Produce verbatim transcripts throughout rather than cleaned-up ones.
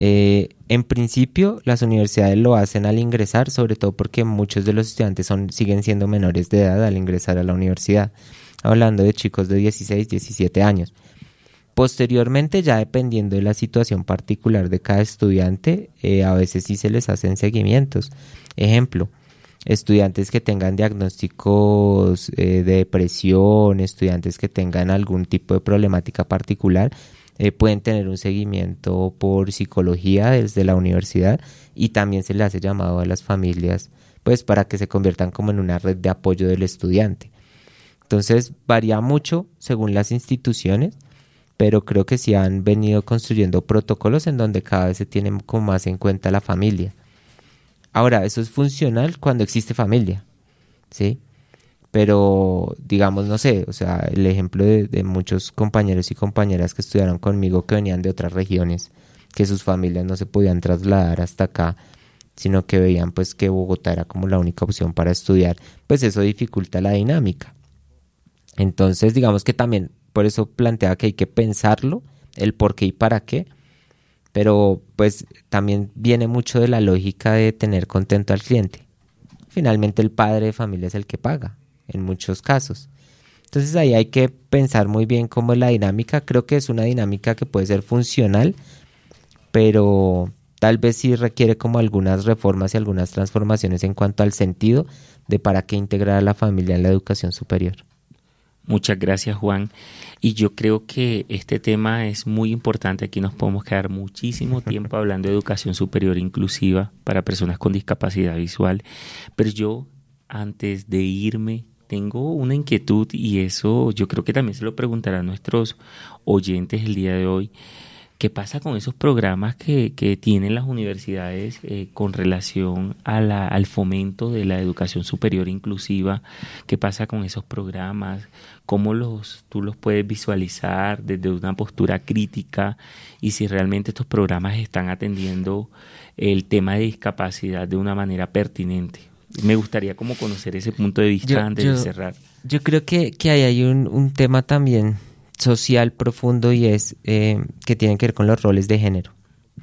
Eh, en principio, las universidades lo hacen al ingresar, sobre todo porque muchos de los estudiantes son, siguen siendo menores de edad al ingresar a la universidad, hablando de chicos de dieciséis, diecisiete años. Posteriormente, ya dependiendo de la situación particular de cada estudiante, eh, a veces sí se les hacen seguimientos. Ejemplo, estudiantes que tengan diagnósticos eh, de depresión, estudiantes que tengan algún tipo de problemática particular, eh, pueden tener un seguimiento por psicología desde la universidad, y también se le hace llamado a las familias pues para que se conviertan como en una red de apoyo del estudiante. Entonces varía mucho según las instituciones, pero creo que sí han venido construyendo protocolos en donde cada vez se tiene como más en cuenta la familia. Ahora, eso es funcional cuando existe familia, ¿sí? Pero, digamos, no sé, o sea, el ejemplo de, de muchos compañeros y compañeras que estudiaron conmigo que venían de otras regiones, que sus familias no se podían trasladar hasta acá, sino que veían pues que Bogotá era como la única opción para estudiar, pues eso dificulta la dinámica. Entonces, digamos que también, por eso plantea que hay que pensarlo, el por qué y para qué, pero pues también viene mucho de la lógica de tener contento al cliente. Finalmente el padre de familia es el que paga, en muchos casos. Entonces ahí hay que pensar muy bien cómo es la dinámica. Creo que es una dinámica que puede ser funcional, pero tal vez sí requiere como algunas reformas y algunas transformaciones en cuanto al sentido de para qué integrar a la familia en la educación superior. Muchas gracias, Juan. Y yo creo que este tema es muy importante. Aquí nos podemos quedar muchísimo tiempo hablando de educación superior inclusiva para personas con discapacidad visual. Pero yo, antes de irme, tengo una inquietud, y eso yo creo que también se lo preguntarán nuestros oyentes el día de hoy. ¿Qué pasa con esos programas que, que tienen las universidades eh, con relación a la, al fomento de la educación superior inclusiva? ¿Qué pasa con esos programas? ¿Cómo los, tú los puedes visualizar desde una postura crítica? Y si realmente estos programas están atendiendo el tema de discapacidad de una manera pertinente. Me gustaría como conocer ese punto de vista yo, antes yo, de cerrar. Yo creo que, que ahí hay un, un tema también social profundo, y es eh, que tiene que ver con los roles de género.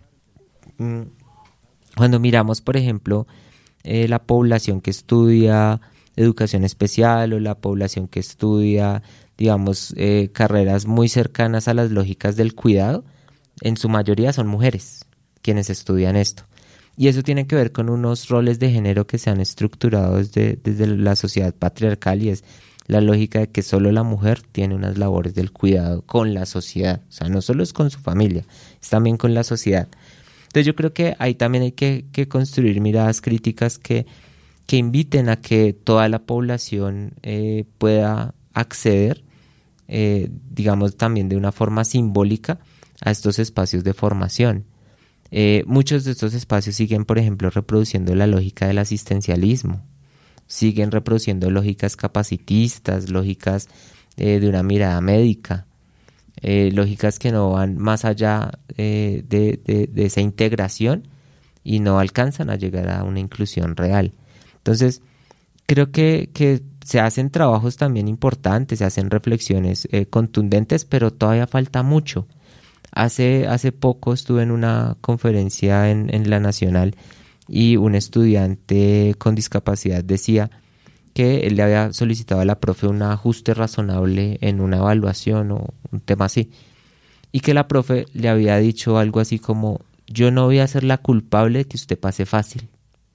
Cuando miramos, por ejemplo, eh, la población que estudia educación especial o la población que estudia, digamos, eh, carreras muy cercanas a las lógicas del cuidado, en su mayoría son mujeres quienes estudian esto. Y eso tiene que ver con unos roles de género que se han estructurado desde, desde la sociedad patriarcal, y es la lógica de que solo la mujer tiene unas labores del cuidado con la sociedad. O sea, no solo es con su familia, es también con la sociedad. Entonces yo creo que ahí también hay que, que construir miradas críticas que, que inviten a que toda la población eh, pueda acceder, eh, digamos también de una forma simbólica, a estos espacios de formación. Eh, muchos de estos espacios siguen, por ejemplo, reproduciendo la lógica del asistencialismo. Siguen reproduciendo lógicas capacitistas, lógicas eh, de una mirada médica, eh, lógicas que no van más allá eh, de, de, de esa integración y no alcanzan a llegar a una inclusión real. Entonces, creo que, que se hacen trabajos también importantes, se hacen reflexiones eh, contundentes, pero todavía falta mucho. Hace, hace poco estuve en una conferencia en, en la Nacional, y un estudiante con discapacidad decía que él le había solicitado a la profe un ajuste razonable en una evaluación o un tema así, y que la profe le había dicho algo así como: yo no voy a ser la culpable de que usted pase fácil,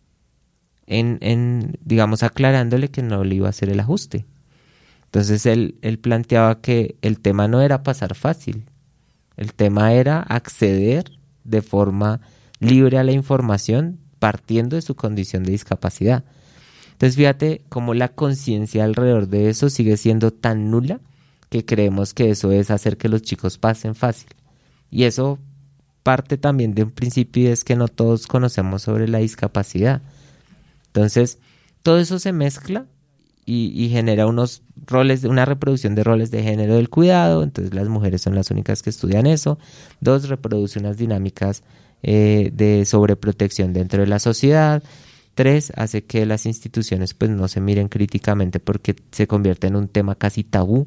en, en digamos aclarándole que no le iba a hacer el ajuste. Entonces él, él planteaba que el tema no era pasar fácil, el tema era acceder de forma libre a la información partiendo de su condición de discapacidad. Entonces fíjate cómo la conciencia alrededor de eso sigue siendo tan nula que creemos que eso es hacer que los chicos pasen fácil. Y eso parte también de un principio, y es que no todos conocemos sobre la discapacidad. Entonces todo eso se mezcla y, y genera unos roles, una reproducción de roles de género del cuidado. Entonces las mujeres son las únicas que estudian eso. Dos, reproduce unas dinámicas Eh, de sobreprotección dentro de la sociedad. Tres, hace que las instituciones pues no se miren críticamente porque se convierte en un tema casi tabú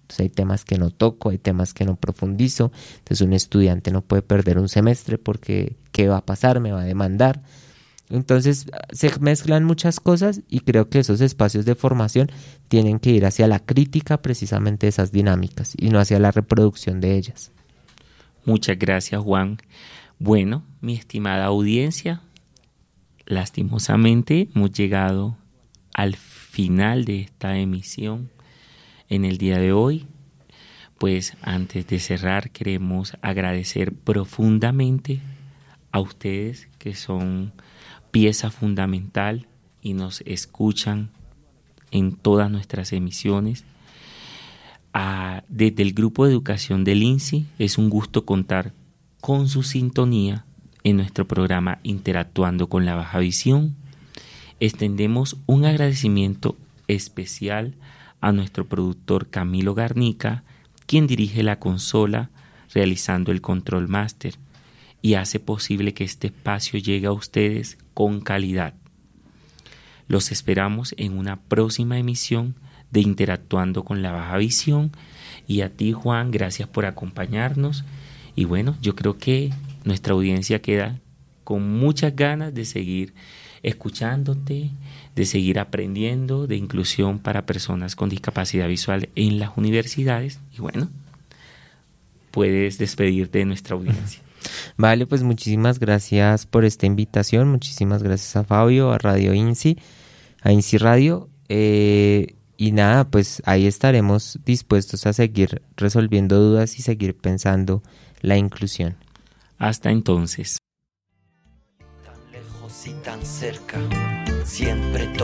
Entonces hay temas que no toco, hay temas que no profundizo. Entonces un estudiante no puede perder un semestre porque ¿qué va a pasar? Me va a demandar. Entonces se mezclan muchas cosas y creo que esos espacios de formación tienen que ir hacia la crítica precisamente de esas dinámicas y no hacia la reproducción de ellas. Muchas gracias, Juan. Bueno, mi estimada audiencia, lastimosamente hemos llegado al final de esta emisión en el día de hoy. Pues antes de cerrar queremos agradecer profundamente a ustedes que son pieza fundamental y nos escuchan en todas nuestras emisiones. A, desde el Grupo de Educación del I N S I es un gusto contar con su sintonía en nuestro programa Interactuando con la Baja Visión. Extendemos un agradecimiento especial a nuestro productor Camilo Garnica, quien dirige la consola realizando el control máster y hace posible que este espacio llegue a ustedes con calidad. Los esperamos en una próxima emisión de Interactuando con la Baja Visión. Y a ti, Juan, gracias por acompañarnos. Y bueno, yo creo que nuestra audiencia queda con muchas ganas de seguir escuchándote, de seguir aprendiendo de inclusión para personas con discapacidad visual en las universidades. Y bueno, puedes despedirte de nuestra audiencia. Vale, pues muchísimas gracias por esta invitación, muchísimas gracias a Fabio, a Radio I N S I, a I N S I Radio, eh, y nada, pues ahí estaremos dispuestos a seguir resolviendo dudas y seguir pensando la inclusión. Hasta entonces. Tan lejos y tan cerca, siempre